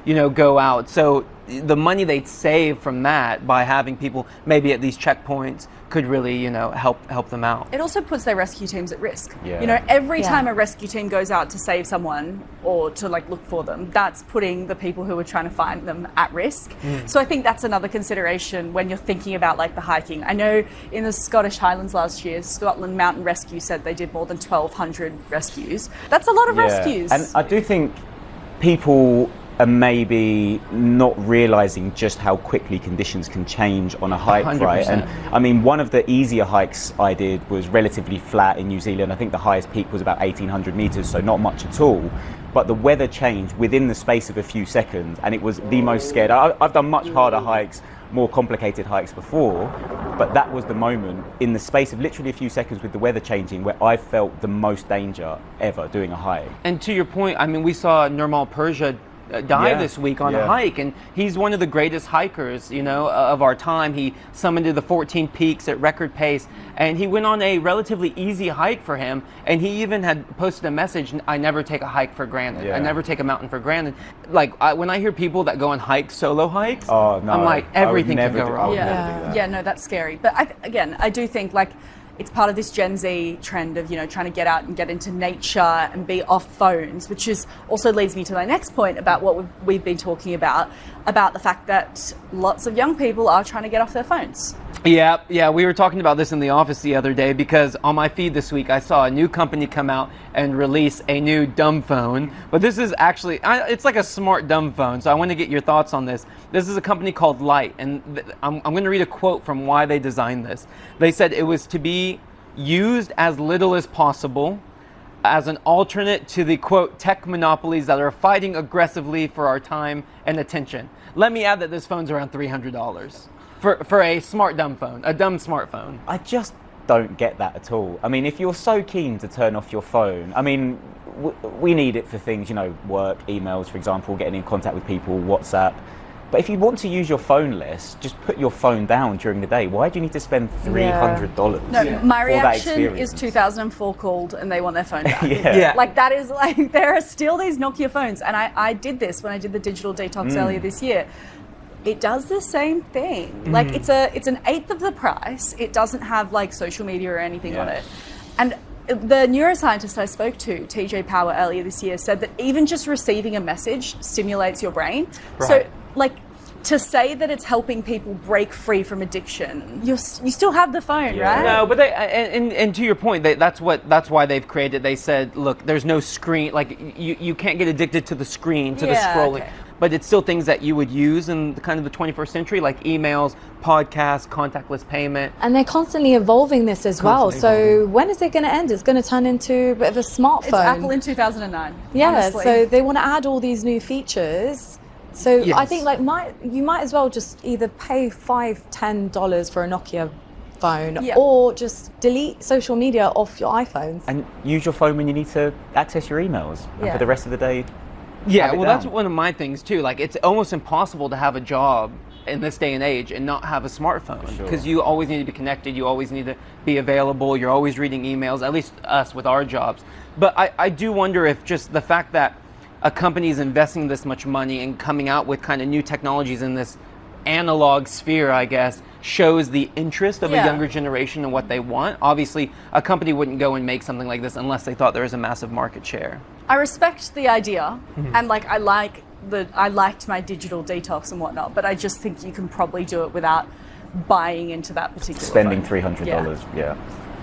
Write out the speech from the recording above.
go out. So the money they'd save from that by having people maybe at these checkpoints could really, help them out. It also puts their rescue teams at risk. Yeah. Every time a rescue team goes out to save someone or to look for them, that's putting the people who are trying to find them at risk. So I think that's another consideration when you're thinking about the hiking. I know in the Scottish Highlands last year, Scotland Mountain Rescue said they did more than 1,200 rescues. That's a lot of rescues. And I do think people are maybe not realizing just how quickly conditions can change on a hike, 100%. right? And I mean, one of the easier hikes I did was relatively flat in New Zealand. I think the highest peak was about 1,800 meters, so not much at all. But the weather changed within the space of a few seconds, and it was the most scared. I've done much harder hikes, more complicated hikes before, but that was the moment in the space of literally a few seconds with the weather changing where I felt the most danger ever doing a hike. And to your point, I mean, we saw Nirmal Purja die this week on a hike, and he's one of the greatest hikers of our time. He summited the 14 peaks at record pace, and he went on a relatively easy hike for him, and he even had posted a message, I never take a hike for granted. I never take a mountain for granted. When I hear people that go on solo hikes, I'm like, everything can go wrong. No, that's scary. But I do think it's part of this Gen Z trend of, trying to get out and get into nature and be off phones, which also leads me to my next point about what we've been talking about the fact that lots of young people are trying to get off their phones. Yeah, we were talking about this in the office the other day because on my feed this week I saw a new company come out and release a new dumb phone. But this is actually, it's like a smart dumb phone, so I want to get your thoughts on this. This is a company called Light, and I'm going to read a quote from why they designed this. They said it was to be used as little as possible as an alternate to the, quote, tech monopolies that are fighting aggressively for our time and attention. Let me add that this phone's around $300 for a smart dumb phone, a dumb smartphone. I just don't get that at all. I mean, if you're so keen to turn off your phone, I mean, we need it for things, work, emails, for example, getting in contact with people, WhatsApp. But if you want to use your phone less, just put your phone down during the day. Why do you need to spend $300? No, my reaction is 2004 called and they want their phone back. That is there are still these Nokia phones. And I did this when I did the digital detox earlier this year. It does the same thing. It's an eighth of the price. It doesn't have social media or anything on it. And the neuroscientist I spoke to, TJ Power, earlier this year said that even just receiving a message stimulates your brain. Right. So to say that it's helping people break free from addiction, you still have the phone, right? No, but and to your point, that's why they've created. They said, look, there's no screen. You can't get addicted to the screen, to the scrolling. Okay. But it's still things that you would use in the 21st century, like emails, podcasts, contactless payment. And they're constantly evolving this as well. So when is it going to end? It's going to turn into a bit of a smartphone. It's Apple in 2009. Yeah, honestly. So they want to add all these new features. So I think you might as well just either pay $5-10 for a Nokia phone or just delete social media off your iPhones. And use your phone when you need to access your emails. And for the rest of the day, that's one of my things too. It's almost impossible to have a job in this day and age and not have a smartphone because you always need to be connected. You always need to be available. You're always reading emails, at least us with our jobs. But I do wonder if just the fact that a company is investing this much money and coming out with kind of new technologies in this analog sphere, I guess, shows the interest of a younger generation and what they want. Obviously, a company wouldn't go and make something like this unless they thought there was a massive market share. I respect the idea, and I liked my digital detox and whatnot, but I just think you can probably do it without buying into that particular spending phone. $300. Yeah.